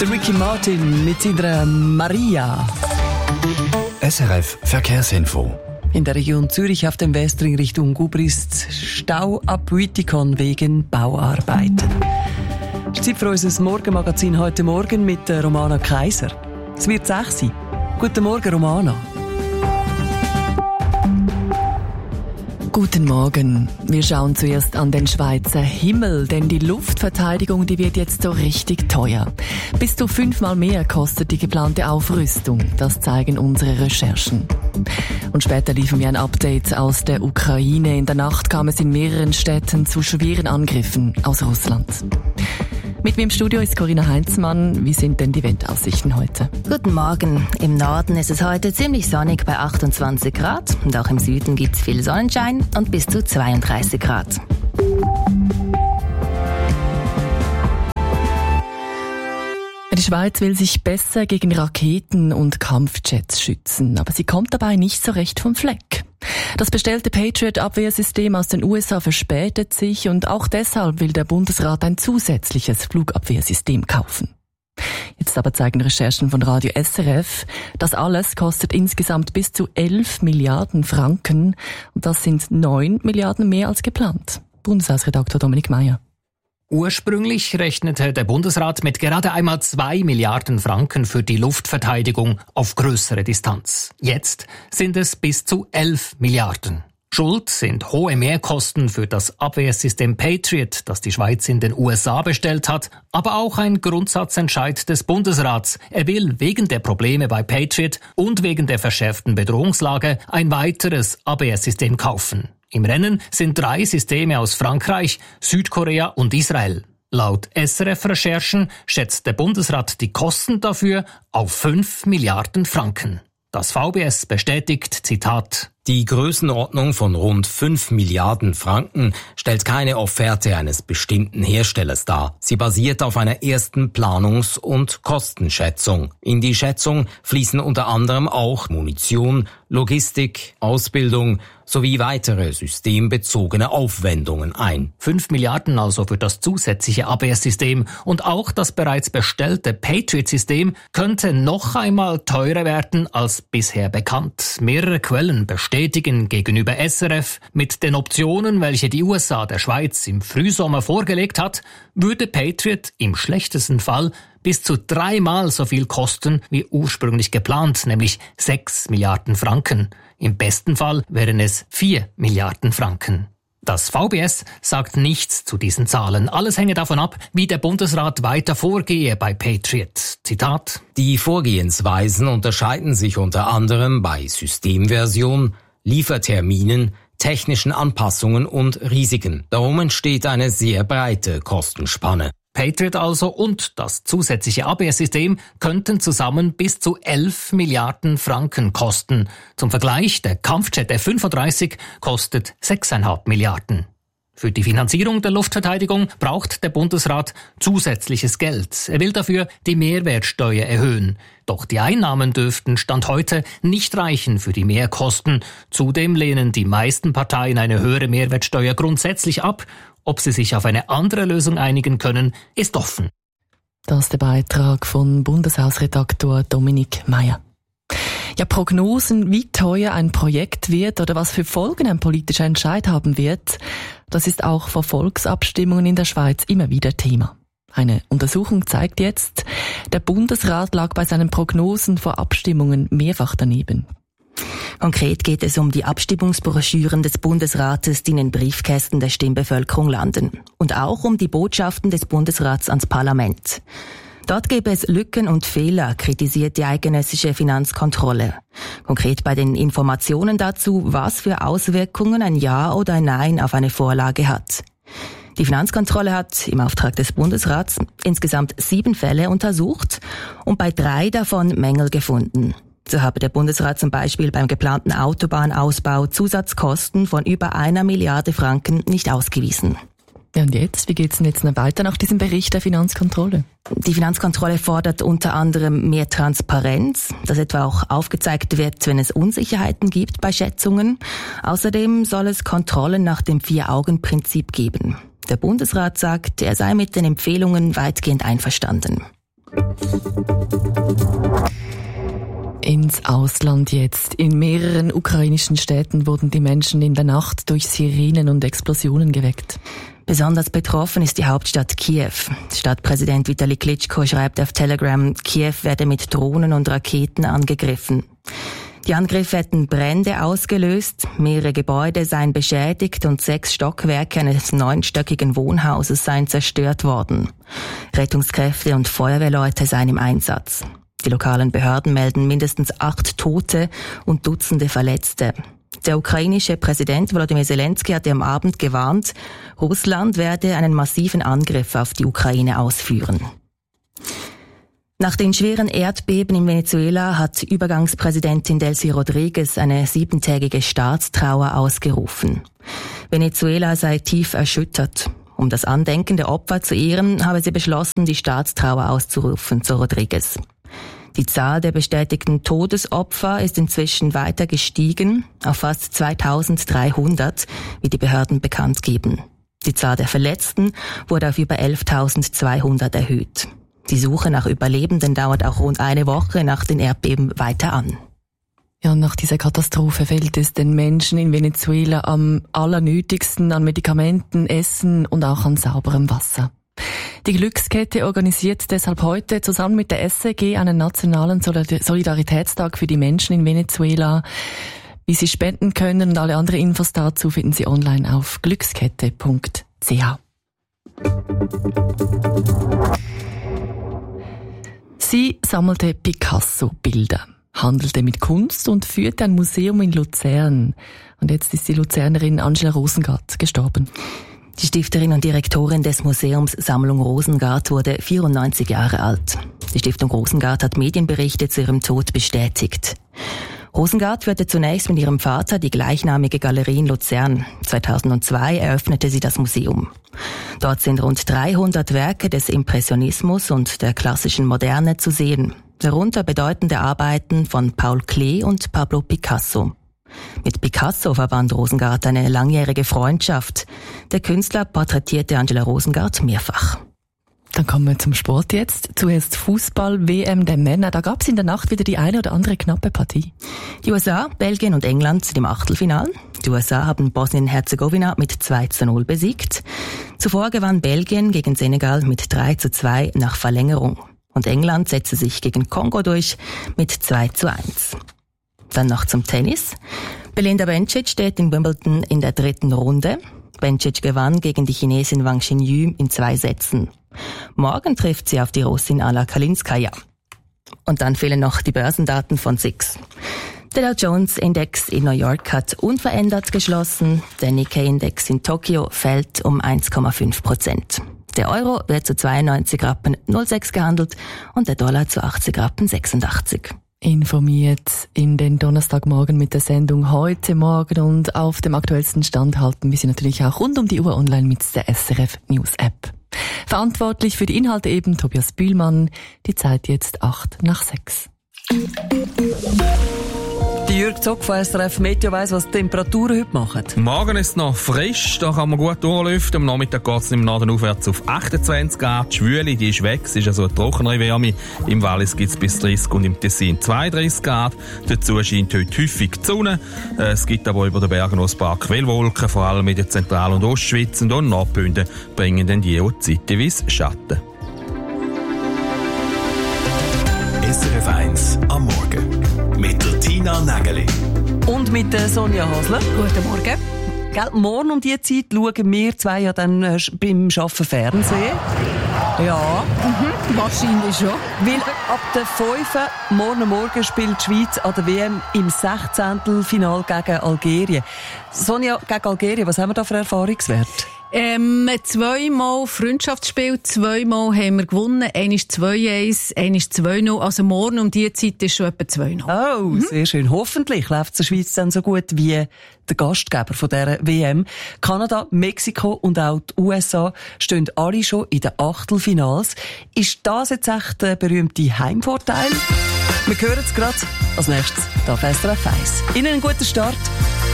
Der Ricky Martin mit seiner Maria. SRF Verkehrsinfo. In der Region Zürich auf dem Westring Richtung Gubrist Stau ab Wittikon wegen Bauarbeiten. Es ist Zeit für unser Morgenmagazin heute Morgen mit Romana Kaiser. Es wird 6 Uhr. Guten Morgen, Romana. Guten Morgen. Wir schauen zuerst an den Schweizer Himmel, denn die Luftverteidigung, die wird jetzt so richtig teuer. Bis zu 5-mal mehr kostet die geplante Aufrüstung. Das zeigen unsere Recherchen. Und später liefern wir ein Update aus der Ukraine. In der Nacht kam es in mehreren Städten zu schweren Angriffen aus Russland. Mit mir im Studio ist Corinna Heinzmann. Wie sind denn die Wetteraussichten heute? Guten Morgen. Im Norden ist es heute ziemlich sonnig bei 28 Grad. Und auch im Süden gibt es viel Sonnenschein und bis zu 32 Grad. Die Schweiz will sich besser gegen Raketen und Kampfjets schützen, aber sie kommt dabei nicht so recht vom Fleck. Das bestellte Patriot-Abwehrsystem aus den USA verspätet sich und auch deshalb will der Bundesrat ein zusätzliches Flugabwehrsystem kaufen. Jetzt aber zeigen Recherchen von Radio SRF, das alles kostet insgesamt bis zu 11 Milliarden Franken und das sind 9 Milliarden mehr als geplant. Bundeshausredaktor Dominik Meier. Ursprünglich rechnete der Bundesrat mit gerade einmal 2 Milliarden Franken für die Luftverteidigung auf größere Distanz. Jetzt sind es bis zu 11 Milliarden. Schuld sind hohe Mehrkosten für das Abwehrsystem Patriot, das die Schweiz in den USA bestellt hat, aber auch ein Grundsatzentscheid des Bundesrats. Er will wegen der Probleme bei Patriot und wegen der verschärften Bedrohungslage ein weiteres Abwehrsystem kaufen. Im Rennen sind 3 Systeme aus Frankreich, Südkorea und Israel. Laut SRF-Recherchen schätzt der Bundesrat die Kosten dafür auf 5 Milliarden Franken. Das VBS bestätigt, Zitat: Die Größenordnung von rund 5 Milliarden Franken stellt keine Offerte eines bestimmten Herstellers dar. Sie basiert auf einer ersten Planungs- und Kostenschätzung. In die Schätzung fließen unter anderem auch Munition, Logistik, Ausbildung sowie weitere systembezogene Aufwendungen ein. 5 Milliarden also für das zusätzliche Abwehrsystem und auch das bereits bestellte Patriot-System könnte noch einmal teurer werden als bisher bekannt. Mehrere Quellen bestätigen gegenüber SRF, mit den Optionen, welche die USA der Schweiz im Frühsommer vorgelegt hat, würde Patriot im schlechtesten Fall bis zu 3-mal so viel kosten wie ursprünglich geplant, nämlich 6 Milliarden Franken. Im besten Fall wären es 4 Milliarden Franken. Das VBS sagt nichts zu diesen Zahlen. Alles hänge davon ab, wie der Bundesrat weiter vorgehe bei Patriot. Zitat: Die Vorgehensweisen unterscheiden sich unter anderem bei Systemversion, Lieferterminen, technischen Anpassungen und Risiken. Darum entsteht eine sehr breite Kostenspanne. Patriot also und das zusätzliche Abwehrsystem könnten zusammen bis zu 11 Milliarden Franken kosten. Zum Vergleich, der Kampfjet F-35 kostet 6,5 Milliarden. Für die Finanzierung der Luftverteidigung braucht der Bundesrat zusätzliches Geld. Er will dafür die Mehrwertsteuer erhöhen. Doch die Einnahmen dürften Stand heute nicht reichen für die Mehrkosten. Zudem lehnen die meisten Parteien eine höhere Mehrwertsteuer grundsätzlich ab. Ob sie sich auf eine andere Lösung einigen können, ist offen. Das ist der Beitrag von Bundeshausredaktor Dominik Meier. Ja, Prognosen, wie teuer ein Projekt wird oder was für Folgen ein politischer Entscheid haben wird, das ist auch vor Volksabstimmungen in der Schweiz immer wieder Thema. Eine Untersuchung zeigt jetzt, der Bundesrat lag bei seinen Prognosen vor Abstimmungen mehrfach daneben. Konkret geht es um die Abstimmungsbroschüren des Bundesrates, die in den Briefkästen der Stimmbevölkerung landen. Und auch um die Botschaften des Bundesrats ans Parlament. Dort gäbe es Lücken und Fehler, kritisiert die eidgenössische Finanzkontrolle. Konkret bei den Informationen dazu, was für Auswirkungen ein Ja oder ein Nein auf eine Vorlage hat. Die Finanzkontrolle hat im Auftrag des Bundesrats insgesamt 7 Fälle untersucht und bei 3 davon Mängel gefunden. So habe der Bundesrat zum Beispiel beim geplanten Autobahnausbau Zusatzkosten von über 1 Milliarde Franken nicht ausgewiesen. Ja, und jetzt? Wie geht's denn jetzt noch weiter nach diesem Bericht der Finanzkontrolle? Die Finanzkontrolle fordert unter anderem mehr Transparenz, dass etwa auch aufgezeigt wird, wenn es Unsicherheiten gibt bei Schätzungen. Außerdem soll es Kontrollen nach dem 4-Augen-Prinzip geben. Der Bundesrat sagt, er sei mit den Empfehlungen weitgehend einverstanden. Ins Ausland jetzt. In mehreren ukrainischen Städten wurden die Menschen in der Nacht durch Sirenen und Explosionen geweckt. Besonders betroffen ist die Hauptstadt Kiew. Stadtpräsident Vitali Klitschko schreibt auf Telegram, Kiew werde mit Drohnen und Raketen angegriffen. Die Angriffe hätten Brände ausgelöst, mehrere Gebäude seien beschädigt und 6 Stockwerke eines 9-stöckigen Wohnhauses seien zerstört worden. Rettungskräfte und Feuerwehrleute seien im Einsatz. Die lokalen Behörden melden mindestens 8 Tote und Dutzende Verletzte. Der ukrainische Präsident Volodymyr Zelensky hatte am Abend gewarnt, Russland werde einen massiven Angriff auf die Ukraine ausführen. Nach den schweren Erdbeben in Venezuela hat Übergangspräsidentin Delcy Rodriguez eine 7-tägige Staatstrauer ausgerufen. Venezuela sei tief erschüttert. Um das Andenken der Opfer zu ehren, habe sie beschlossen, die Staatstrauer auszurufen, so Rodriguez. Die Zahl der bestätigten Todesopfer ist inzwischen weiter gestiegen, auf fast 2300, wie die Behörden bekannt geben. Die Zahl der Verletzten wurde auf über 11.200 erhöht. Die Suche nach Überlebenden dauert auch rund eine Woche nach den Erdbeben weiter an. Ja, nach dieser Katastrophe fehlt es den Menschen in Venezuela am allernötigsten an Medikamenten, Essen und auch an sauberem Wasser. Die Glückskette organisiert deshalb heute zusammen mit der SEG einen nationalen Solidaritätstag für die Menschen in Venezuela. Wie Sie spenden können und alle anderen Infos dazu finden Sie online auf glückskette.ch. Sie sammelte Picasso-Bilder, handelte mit Kunst und führte ein Museum in Luzern. Und jetzt ist die Luzernerin Angela Rosengart gestorben. Die Stifterin und Direktorin des Museums Sammlung Rosengart wurde 94 Jahre alt. Die Stiftung Rosengart hat Medienberichte zu ihrem Tod bestätigt. Rosengart führte zunächst mit ihrem Vater die gleichnamige Galerie in Luzern. 2002 eröffnete sie das Museum. Dort sind rund 300 Werke des Impressionismus und der klassischen Moderne zu sehen, darunter bedeutende Arbeiten von Paul Klee und Pablo Picasso. Mit Picasso verband Rosengart eine langjährige Freundschaft. Der Künstler porträtierte Angela Rosengart mehrfach. Dann kommen wir zum Sport jetzt. Zuerst Fußball-WM der Männer. Da gab es in der Nacht wieder die eine oder andere knappe Partie. Die USA, Belgien und England sind im Achtelfinale. Die USA haben Bosnien-Herzegowina mit 2:0 besiegt. Zuvor gewann Belgien gegen Senegal mit 3:2 nach Verlängerung. Und England setzte sich gegen Kongo durch mit 2:1. Dann noch zum Tennis. Belinda Bencic steht in Wimbledon in der 3. Runde. Bencic gewann gegen die Chinesin Wang Xinyu in 2 Sätzen. Morgen trifft sie auf die Russin Anna Kalinskaya. Und dann fehlen noch die Börsendaten von SIX. Der Dow Jones Index in New York hat unverändert geschlossen. Der Nikkei-Index in Tokio fällt um 1,5%. Der Euro wird zu 92,06 Rappen gehandelt und der Dollar zu 80,86 Rappen. Informiert in den Donnerstagmorgen mit der Sendung Heute Morgen und auf dem aktuellsten Stand halten wir Sie natürlich auch rund um die Uhr online mit der SRF News App. Verantwortlich für die Inhalte eben Tobias Bühlmann. Die Zeit jetzt 5:08. Die Jürg Zock von SRF Meteo weiss, was die Temperaturen heute machen. Morgen ist es noch frisch, da kann man gut durchlüften. Am Nachmittag geht es im Norden aufwärts auf 28 Grad. Die Schwüle, die ist weg, es ist also eine trockenere Wärme. Im Wallis gibt es bis 30 und im Tessin 32 Grad. Dazu scheint heute häufig die Sonne. Es gibt aber über den Bergen noch ein paar Quellwolken, vor allem in der Zentral- und Ostschweiz. Und Nordbünden bringen dann je zeitweise Schatten. SRF 1 am Morgen. Mit der Tina Nägeli. Und mit der Sonja Hasler. Guten Morgen. Gell, morgen um diese Zeit schauen wir zwei ja dann beim Arbeiten Fernsehen. Ja. Wahrscheinlich schon. Weil ab der 5 morgen spielt die Schweiz an der WM im 16. Finale gegen Algerien. Sonja, gegen Algerien, was haben wir da für Erfahrungswerte? 2-mal Freundschaftsspiel, 2-mal haben wir gewonnen. Einmal 2-1, einmal 2-0. Also morgen um diese Zeit ist schon etwa 2-0. Oh, sehr schön. Hoffentlich läuft der Schweiz dann so gut wie der Gastgeber von dieser WM. Kanada, Mexiko und auch die USA stehen alle schon in den Achtelfinals. Ist das jetzt echt der berühmte Heimvorteil? Wir hören es gerade als nächstes hier auf SRF 1. Ihnen einen guten Start.